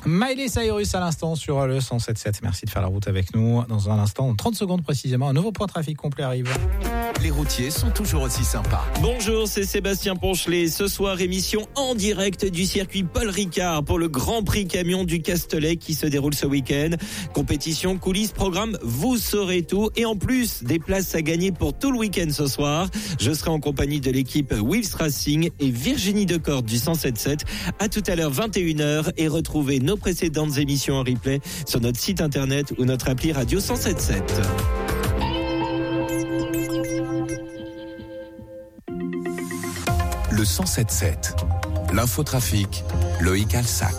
Miley Cyrus à l'instant sur le 107.7. Merci de faire la route avec nous. Dans un instant, en 30 secondes précisément, un nouveau point trafic complet arrive. Les routiers sont toujours aussi sympas. Bonjour, c'est Sébastien Ponchelet. Ce soir, émission en direct du circuit Paul Ricard pour le Grand Prix Camion du Castellet qui se déroule ce week-end. Compétition, coulisses, programme, vous saurez tout. Et en plus, des places à gagner pour tout le week-end ce soir. Je serai en compagnie de l'équipe Wheels Racing et Virginie Decorde du 107.7. À tout à l'heure, 21h. Et retrouvez nos précédentes émissions en replay sur notre site internet ou notre appli Radio 107.7. Le 107.7, l'infotrafic, Loïc Alsac.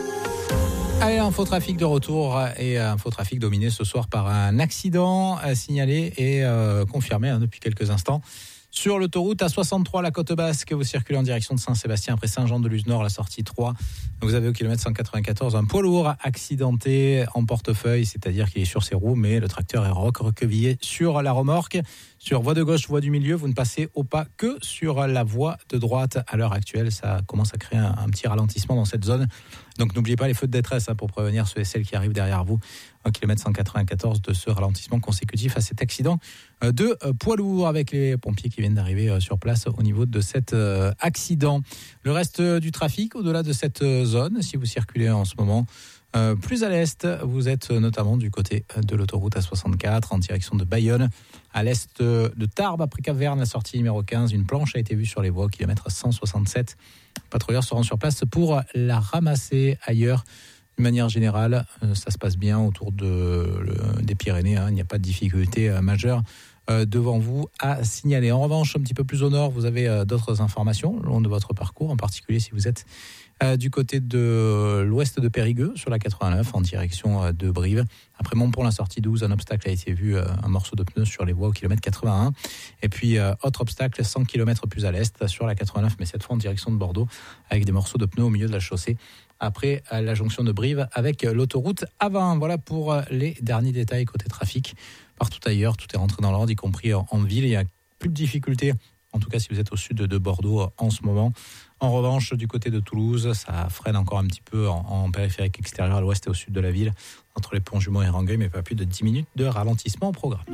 Allez, infotrafic de retour et infotrafic dominé ce soir par un accident signalé et confirmé depuis quelques instants. Sur l'autoroute A63, la côte basque, vous circulez en direction de Saint-Sébastien après Saint-Jean-de-Luz-Nord, la sortie 3. Vous avez au kilomètre 194 un poids lourd accidenté en portefeuille, c'est-à-dire qu'il est sur ses roues, mais le tracteur est recroquevillé sur la remorque. Sur voie de gauche, voie du milieu, vous ne passez au pas que sur la voie de droite. À l'heure actuelle, ça commence à créer un petit ralentissement dans cette zone. Donc n'oubliez pas les feux de détresse pour prévenir ceux et celles qui arrivent derrière vous. Au kilomètre 194 de ce ralentissement consécutif à cet accident de poids lourd avec les pompiers qui viennent d'arriver sur place au niveau de cet accident. Le reste du trafic au-delà de cette zone, si vous circulez en ce moment plus à l'est, vous êtes notamment du côté de l'autoroute A64 en direction de Bayonne. À l'est de Tarbes, après Cap-Verne, la sortie numéro 15, une planche a été vue sur les voies au kilomètre 167. Les patrouilleurs seront sur place pour la ramasser ailleurs. De manière générale, ça se passe bien autour des Pyrénées. Il n'y a pas de difficulté majeure devant vous à signaler. En revanche, un petit peu plus au nord, vous avez d'autres informations le long de votre parcours, en particulier si vous êtes du côté de l'ouest de Périgueux, sur la 89, en direction de Brive. Après Montpont, la sortie 12, un obstacle a été vu, un morceau de pneu sur les voies au kilomètre 81. Et puis, autre obstacle, 100 km plus à l'est, sur la 89, mais cette fois en direction de Bordeaux, avec des morceaux de pneus au milieu de la chaussée, après la jonction de Brive avec l'autoroute A20. Voilà pour les derniers détails côté trafic. Partout ailleurs, tout est rentré dans l'ordre, y compris en ville. Il n'y a plus de difficultés, en tout cas si vous êtes au sud de Bordeaux en ce moment. En revanche, du côté de Toulouse, ça freine encore un petit peu en périphérique extérieur à l'ouest et au sud de la ville, entre les ponts Jumeaux et Rangueil, mais pas plus de 10 minutes de ralentissement au programme.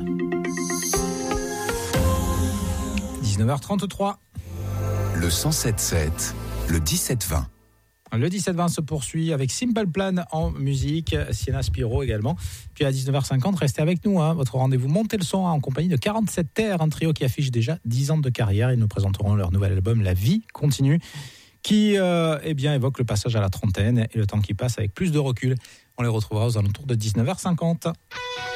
19h33. Le 107.7, le 17-20. Le 17-20 se poursuit avec Simple Plan en musique, Sienna Spiro également. Puis à 19h50, restez avec nous. Votre rendez-vous Montez le son en compagnie de 47 Terres, un trio qui affiche déjà 10 ans de carrière. Ils nous présenteront leur nouvel album La Vie Continue, qui évoque le passage à la trentaine et le temps qui passe avec plus de recul. On les retrouvera aux alentours de 19h50.